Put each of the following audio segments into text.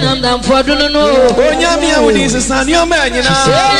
nam for do no onyamia woni sesa ni o ma nyina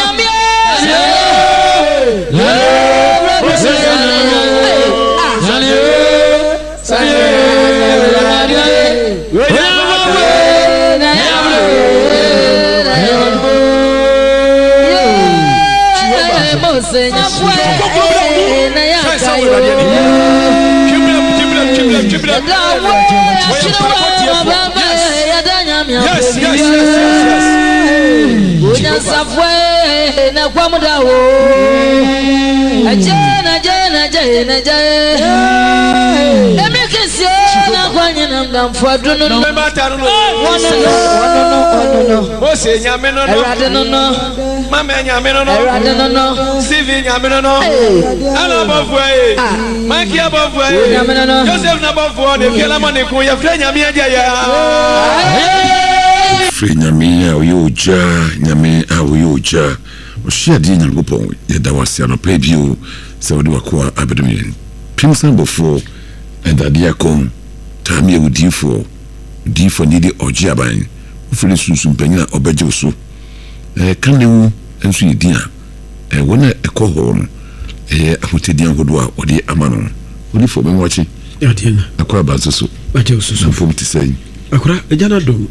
Nyame awoja nyame awoja oshia di nyangopon yeda wase anopa bio se wode wakoa abedom pimsan bofo endade akon tami ewudifo difo nidi oji aban ofiri sunsun panyina obeje so kanewu enso yedina wona ekoho no ahotedian hodo a ode amano odifo be wachi yadena akwa bazo so baje so so fom tisai akura ejana dom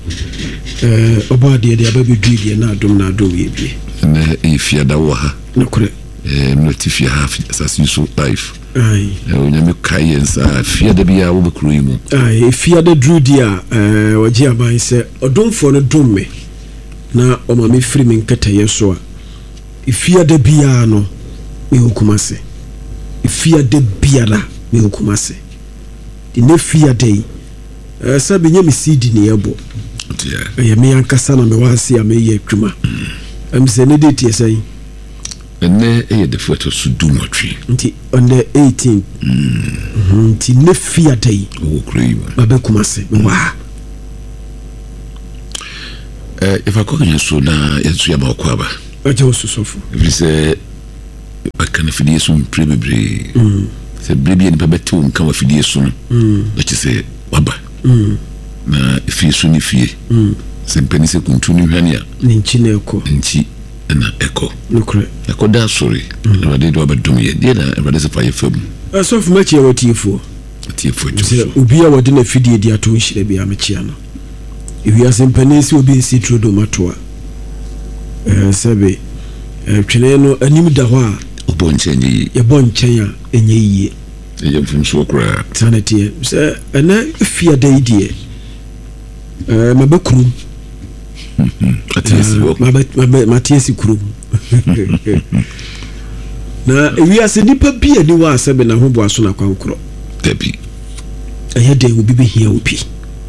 oba de ababe duidi na dom yebie na ifia dawo ha nakure notifia ha asasi so life ai onyame kayensa fia da bia wo bekro yi mu ai fia da drudi a waji aban se odomfo no dom me na oma me firi me nkataye so a ifia da bia no me hukumase ifia da bia la me hukumase di ne fia dei sabi nye misidi ni yebo ya me yankasa na me wasi ya me ye adwuma se ne date yesai ene de photo su du motwe nti on the 18 nti ne fia dei wo kreiwa babe kumase me wa if I call you so na yesu ya makwa ba aje osusofo if say akana fidie so mprebebre se brebi ni pebete wo nka wa fidie so no na say waba na fie so ni fie se mpani se kuntu ni hwane a ni nchi na eko nchi na eko nukre eko da sorry na wade do abadom ye de na wade se fa ye fam asof machi ya watifo se obi a wade na fidie di ato nhire bia mechia no iwi asempani se obi nsi trodo matoa sebe twene no anim da ho a obonchen yi ye bonchen a enye yiye ye mfum so kra sanity se ana fia dai die mabekuru atesi wo matiesi kuru na ewi ase nipa bia ni wa asebe na ho boaso na kwankoro tebi eye de obi be hia obi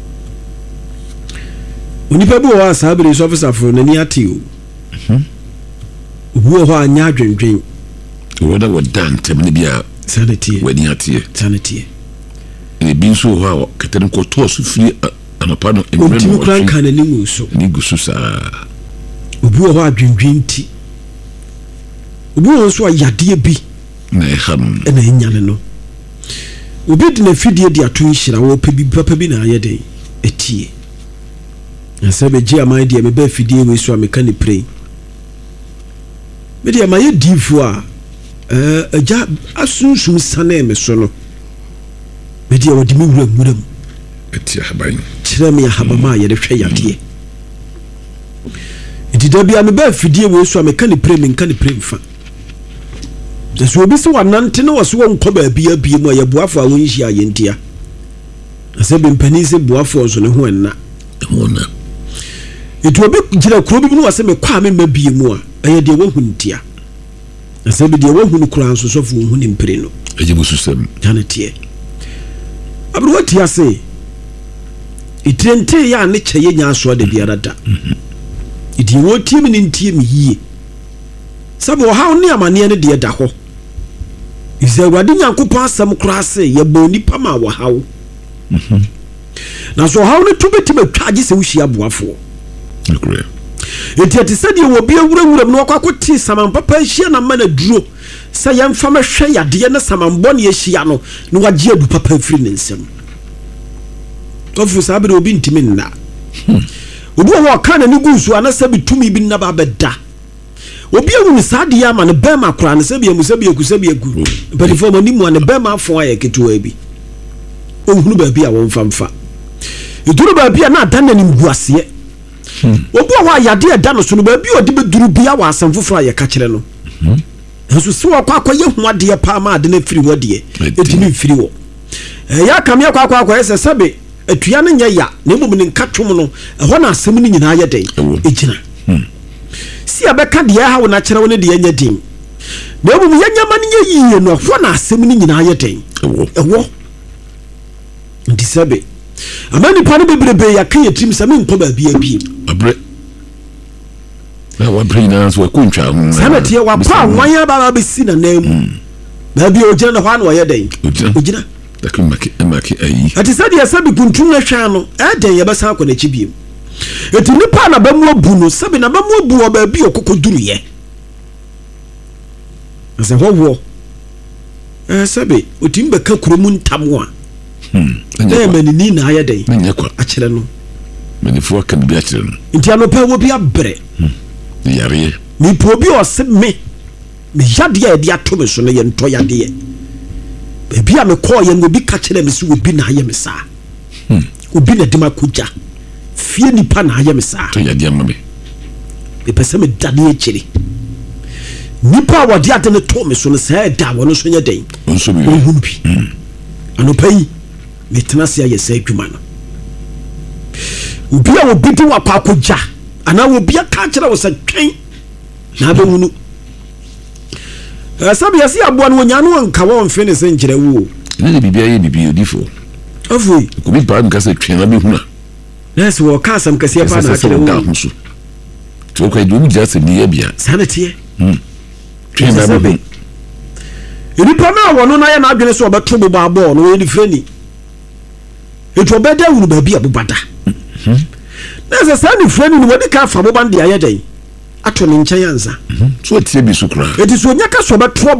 onipa bi wa asabere so officer for na ni ate o obi ho anya adwendwen woda wodan temne bia sanity wani ate sanity e bi so ho a keten ko to so firi anapa no emre no kran kan ni nguso ni gusu sa obi ho adwendwen ti obi ho so ayade bi na eham na enyane no obi de na fidie di ato nhira wo pe bi papa bi na ayede etie na sebe ji amai de me ba fidie we so ameka ni pray me de amai difu a aja asunsum sane me so no me de wodi me wuram etia haban kire me habama ye de hwe yade edida bia me ba fidie we so ameka ni pray me nka ni pray mfa so obi se wanante na waso wonko ba bia bia mu ya buafo a wonhia yentia asebe mpani se buafo so ne ho enna hona etu obi gira kuro bi no wase me kwa me mabie mu a eye de wohu ntia asebe de wohu no kura nso sofo wohu ni mpire no ejibu susem jana tie abru wati ase itrente ya ne cheye nya so de biara da idi wotie me ntie me yie sabo ha oni amane ne de da ho ize awade nyankopon asam kura ase ye bo nipa ma wo hawo na so hawo ne tubeti betwaje se wuhia boafo okre enti sade wo bia wurawuram no akwakote saman papa hia na mana duro sa yemfa ma hwe yade ne saman bone ye hia no no wagye adu papa firi ne nsem tofu sabe obi ntimi nna obi wo ka na ni gu so anasa bitumi bi na ba beda obi ewu ni saade ama ne bema kora ne sebia mu sebia ku sebia ku mpelifo ma ni mu ne bema afo aye ketewa bi ohunu ba bi a won famfa iduru ba bi a na dan na ni mbuase obi wo ayade eda no so no ba bi odi be duru bia wa asem foforo aye ka kire no nso se wo kwa ye hu ade pa ma ade na firi wo de etimi firi wo ya kamia kwa ese sebe atua no nya ya na emum ne nkatwom no ho na asem ni nyina aye den ejina si abeka de ha wo na kire wo ne de nya din na emum yanya ma ne yiye no ho na asem ni nyina aye den ewo ndi sebe amani pa no bebrebe ya kan yetim same nko ba bia bi abre na wa brina so ko ntwa ho sanate wa pa wanya ba ba si na namu ba bi o gina na ho na wo ye den ogina maki ayi ati sadi ya sabi kuntum na hwa no den ya besa akọ na chibiem eti nipa na ba mu abu no sabi na ba mu abu o ba bi okokoduru ye ase howo sabi otim be ka kuromu ntamwa na mani ni na aye den nya kwa a kire no mani fo kan bi a kire no nti anopa wo bi abre yare ni po bi o se me yade ya de ato me so no ye nto yade ye ebi a me call ye ngobi ka kire me so obi na aye me sa obi na dema koja fie nipa na aye me sa to yade amma me be pese me dade e kire nipa wa de ade ne to me so no sa da wo no so nya den onso bi ohun bi anopai me tena se aye sa adwuma no obi a obi de wa kwa koja ana obi a ka kire wo sa twen na be hunu sabi yasi aboa no nya no nka wo mfe ne se nkire wo ne bibia ye bibia odifo afoi ko bi pa nka se twen na be huna yes wo ka sam kase pa na kire wo to ko edu ja se ni bia sanete twen na be eni pa na wo no na ye na adwene so obeto bo ba bo no ye ni freni eto obeda wuru ba bia bobada na se sa ni freni ni wodi ka fa bo ba ndi aye den ato ne nchen yanza so tie bi so kra eti so nya ka so obeto